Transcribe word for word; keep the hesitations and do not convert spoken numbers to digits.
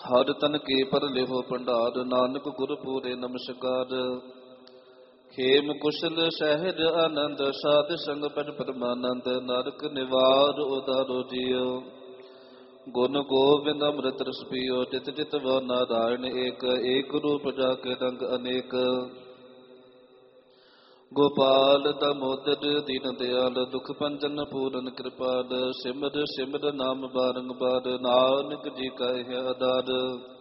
ਹਰ ਤਨ ਕੇ ਪਰ ਲਿਹੋ ਭੰਡਾਰ, ਨਾਨਕ ਗੁਰ ਪੂਰੇ ਨਮਸਕਾਰ। ਖੇਮ ਕੁਸ਼ਲ ਸਹਿਜ ਆਨੰਦ, ਸਾਧ ਸੰਗ ਪਟ ਪਰਮਾਨੰਦ, ਨਰਕ ਨਿਵਾਰ ਉਦਾਰੋ ਜੀਓ। ਗੁਣ ਗੋਬਿੰਦ ਅੰਮ੍ਰਿਤ ਰਸ ਪੀਓ, ਤਿਤ ਤਿਤ ਵ ਨਾਰਾਇਣ ਏਕ, ਏਕ ਰੂਪ ਜਾ ਕੇ ਰੰਗ ਅਨੇਕ। ਗੋਪਾਲ ਦਮੋਦਰ ਦੀਨ ਦਿਆਲ, ਦੁਖ ਭੰਜਨ ਪੂਰਨ ਕਿਰਪਾਲ, ਸਿਮਰ ਸਿਮਰ ਨਾਮ ਬਾਰੰਬਾਰ, ਨਾਨਕ ਜੀ ਕਾ ਇਹ ਆਧਾਰ।